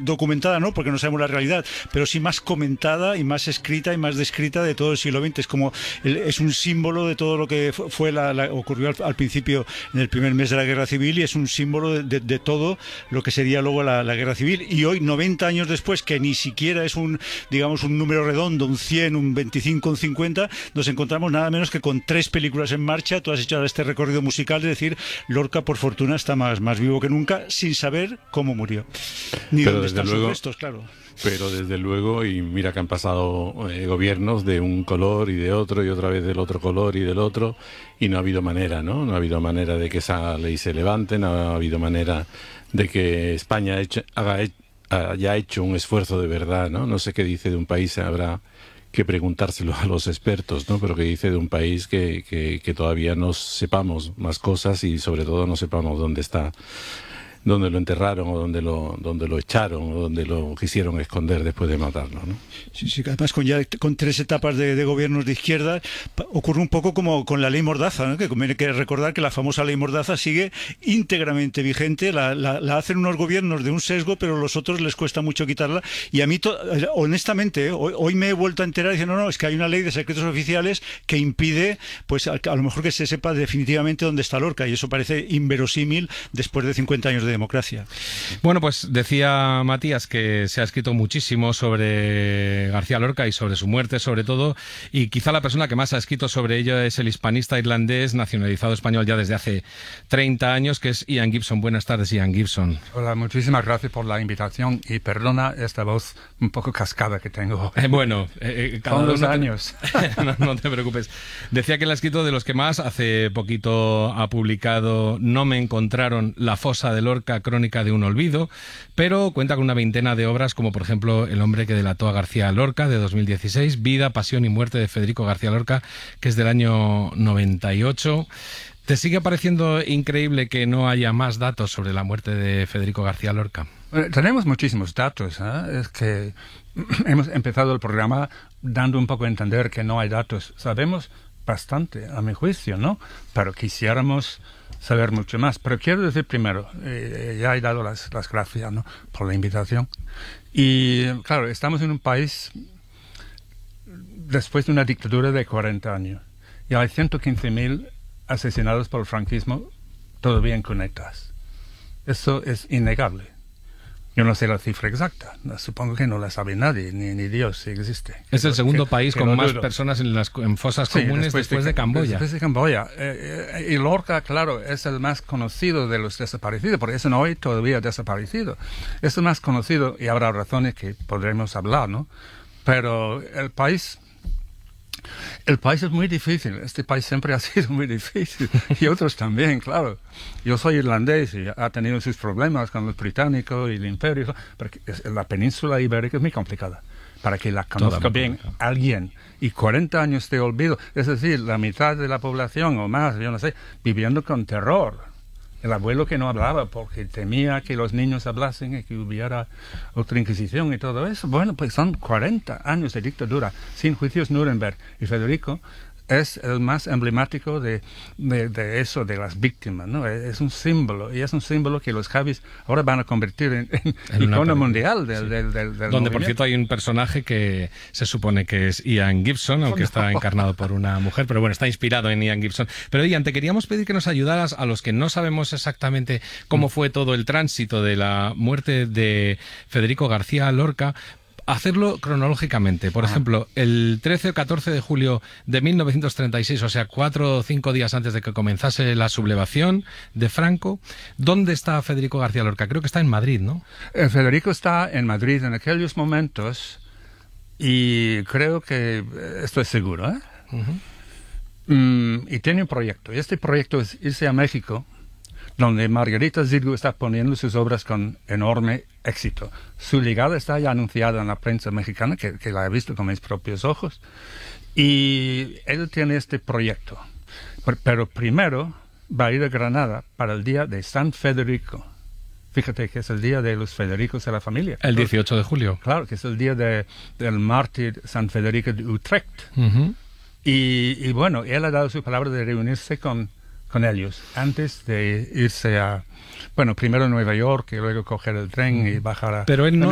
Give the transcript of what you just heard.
documentada, ¿no? Porque no sabemos la realidad, pero sí más comentada y más escrita y más descrita de todo el siglo XX. Es como es un símbolo de todo lo que fue ocurrió al principio en el primer mes de la Guerra Civil, y es un símbolo de todo lo que sería luego la Guerra Civil. Y hoy, 90 años después, que ni siquiera es un número redondo, un 100, un 25, un 50, nos encontramos nada menos que con 3 películas en marcha. Tú has hecho este recorrido musical, es decir, Lorca, por fortuna, está más vivo que nunca, sin saber cómo murió, ni dónde están sus restos, claro. Pero desde luego, y mira que han pasado gobiernos de un color y de otro, y otra vez del otro color y del otro, y no ha habido manera, ¿no? No ha habido manera de que esa ley se levante, no ha habido manera de que España haya hecho un esfuerzo de verdad, ¿no? No sé qué dice de un país, habrá que preguntárselo a los expertos, ¿no? Pero qué dice de un país que todavía no sepamos más cosas, y sobre todo no sepamos dónde lo enterraron, o dónde lo echaron, o dónde lo quisieron esconder después de matarlo, ¿no? Sí, además con 3 etapas de gobiernos de izquierda ocurre un poco como con la ley Mordaza, ¿no? Que conviene que recordar que la famosa ley Mordaza sigue íntegramente vigente, la hacen unos gobiernos de un sesgo, pero a los otros les cuesta mucho quitarla, y a mí honestamente hoy me he vuelto a enterar y dicen, no, es que hay una ley de secretos oficiales que impide, pues a lo mejor, que se sepa definitivamente dónde está Lorca, y eso parece inverosímil después de 50 años de democracia. Bueno, pues decía Matías que se ha escrito muchísimo sobre García Lorca y sobre su muerte, sobre todo, y quizá la persona que más ha escrito sobre ello es el hispanista irlandés nacionalizado español ya desde hace 30 años, que es Ian Gibson. Buenas tardes, Ian Gibson. Hola, muchísimas gracias por la invitación, y perdona esta voz un poco cascada que tengo. Con los años. No te preocupes. Decía que él ha escrito de los que más. Hace poquito ha publicado No me encontraron, la fosa de Lorca, crónica de un olvido, pero cuenta con una veintena de obras, como por ejemplo El hombre que delató a García Lorca, de 2016, Vida, pasión y muerte de Federico García Lorca, que es del año 98. ¿Te sigue pareciendo increíble que no haya más datos sobre la muerte de Federico García Lorca? Tenemos muchísimos datos, ¿eh? Es que hemos empezado el programa dando un poco a entender que no hay datos. Sabemos bastante, a mi juicio, ¿no? Pero quisiéramos saber mucho más. Pero quiero decir primero, ya he dado las gracias, ¿no?, por la invitación. Y claro, estamos en un país después de una dictadura de 40 años. Y hay 115.000 asesinados por el franquismo todavía en cunetas. Eso es innegable. Yo no sé la cifra exacta, supongo que no la sabe nadie, ni Dios, si existe. Es el segundo país con más personas en fosas comunes después de Camboya. Después de Camboya. Y Lorca, claro, es el más conocido de los desaparecidos, porque es hoy todavía desaparecido. Es el más conocido, y habrá razones que podremos hablar, ¿no? Pero el país es muy difícil. Este país siempre ha sido muy difícil. Y otros también, claro. Yo soy irlandés y ha tenido sus problemas con los británicos y el imperio. Porque la península ibérica es muy complicada. Para que la conozca bien alguien. Y 40 años de olvido. Es decir, la mitad de la población o más, yo no sé, viviendo con terror. El abuelo que no hablaba porque temía que los niños hablasen y que hubiera otra Inquisición y todo eso. Bueno, pues son 40 años de dictadura sin juicios Nuremberg. Y Federico es el más emblemático de eso, de las víctimas, ¿no? Es un símbolo, y es un símbolo que los Javis ahora van a convertir en icono mundial del donde, movimiento. Por cierto, hay un personaje que se supone que es Ian Gibson, aunque está encarnado por una mujer, pero bueno, está inspirado en Ian Gibson. Pero Ian, te queríamos pedir que nos ayudaras, a los que no sabemos exactamente cómo fue todo el tránsito de la muerte de Federico García Lorca, hacerlo cronológicamente. Por ejemplo, el 13 o 14 de julio de 1936, o sea, 4 o 5 días antes de que comenzase la sublevación de Franco, ¿dónde está Federico García Lorca? Creo que está en Madrid, ¿no? Federico está en Madrid en aquellos momentos, y creo que estoy seguro, ¿eh? Y tiene un proyecto, y este proyecto es irse a México, donde Margarita Xirgu está poniendo sus obras con enorme éxito. Su llegada está ya anunciada en la prensa mexicana, que la he visto con mis propios ojos, y él tiene este proyecto. Pero primero va a ir a Granada para el día de San Federico. Fíjate que es el día de los Federicos de la familia. El 18 de julio. Claro, que es el día del mártir San Federico de Utrecht. Y bueno, él ha dado su palabra de reunirse con ellos antes de irse a, bueno, primero a Nueva York y luego coger el tren y bajar a... Pero él no